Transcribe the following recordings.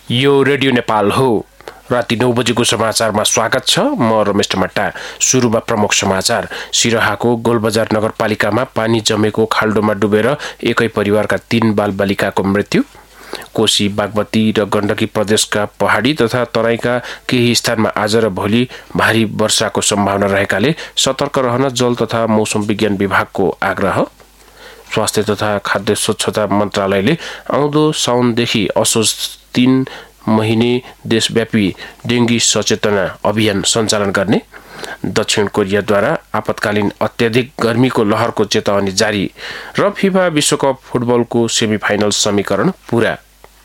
यो रेडियो नेपाल हो। राति 9 बजेको समाचारमा स्वागत छ। म रमेश टमाटा। सुरुमा प्रमुख समाचार। सिरहाको गोलबजार नगरपालिकामा पानी जमेको खाल्डोमा डुबेर एकै परिवारका 3 बालबालिकाको मृत्यु। कोशी, बागमती र गण्डकी प्रदेशका पहाडी तथा तराईका केही स्थानमा आज र भोलि भारी वर्षाको सम्भावना रहेकाले सतर्क रहन जल तथा मौसम विज्ञान विभागको आग्रह। स्वास्थ्य तथा खाद्य स्वच्छता मन्त्रालयले आउँदो साउनदेखि असोज 3 महिने देशव्यापी डेंगी सचेतना अभियान सञ्चालन गर्ने। दक्षिण कोरियाद्वारा आपतकालीन अत्याधिक गर्मीको लहरको चेतावनी जारी र फिफा विश्वकप फुटबलको सेमिफाइनल समीकरण पूरा।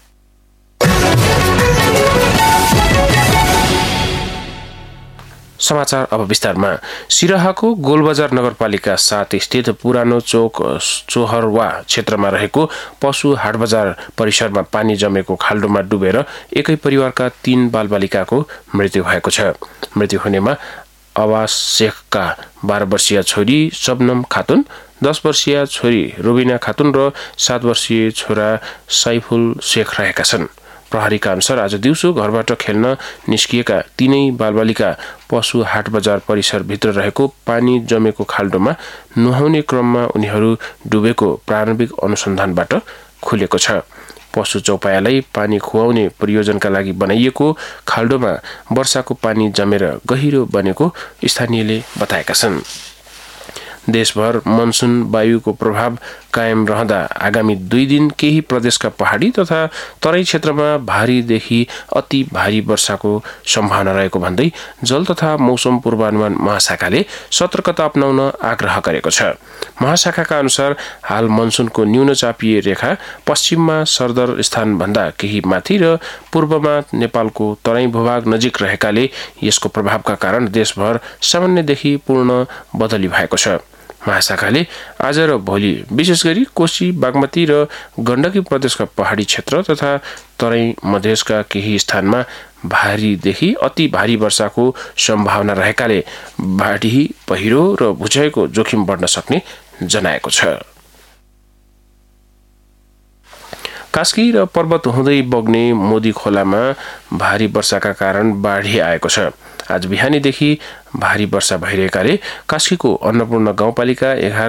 समाचार अब विस्तारमा। सिरहाको गोलबजार नगरपालिका 7 स्थित पुरानो चोक चोहरवा क्षेत्रमा रहेको पशु हाट बजार परिसरमा पानी जमेको खाल्डोमा डुबेर एकै परिवारका 3 बालबालिकाको मृत्यु भएको छ। मृत्यु हुनेमा आवास शेखका 12 वर्षीय छोरी शबनम खातुन, 10 वर्षीय छोरी रुबिना खातुन र 7 वर्षीय छोरा साइफुल शेख रहेका छन्। प्रहरीका अनुसार आज दिउँसो घरबाट खेल्न निस्किएका 3 बालबालिका पशु हाट बजार परिसरभित्र रहेको पानी जमेको खाल्डोमा नुहाउने क्रममा उनीहरू डुबेको प्रारम्भिक अनुसन्धानबाट खुलेको छ। पशु चौपायालाई पानी खुवाउने प्रयोजनका लागि बनाइएको खाल्डोमा वर्षाको पानी जमेर गहिरो बनेको स्थानीयले बताएका छन्। देशभर मनसुन वायुको प्रभाव कायम रहँदा आगामी 2 दिन केही प्रदेशका पहाडी तथा तराई क्षेत्रमा भारीदेखि अति भारी वर्षाको सम्भावना रहेको भन्दै जल तथा मौसम पूर्वानुमान महाशाखाले सतर्कता अपनाउन आग्रह गरेको छ। महाशाखाका अनुसार हाल मनसुनको न्यून चापिय रेखा पश्चिममा सरदर स्थान भन्दा केही माथि र पूर्वमा नेपालको तराई भूभाग नजिक रहेकाले यसको प्रभावका कारण देशभर सामान्यदेखि पूर्ण बदली भएको छ। महाशाखाले आज र भोलि विशेष गरी कोशी, बागमती र गण्डकी प्रदेशका पहाडी क्षेत्र तथा तराई मधेसका केही स्थानमा भारीदेखि अति भारी वर्षाको सम्भावना रहेकाले बाढी, पहिरो र भूक्षयको जोखिम बढ्न सक्ने जनाएको छ। कास्की र पर्वत हुँदै बग्ने मोदी खोलामा भारी वर्षाका कारण बाढी आएको छ। आज बिहानीदेखि भारी वर्षा भइरहेकाले कास्कीको अन्नपूर्ण गाउँपालिका 11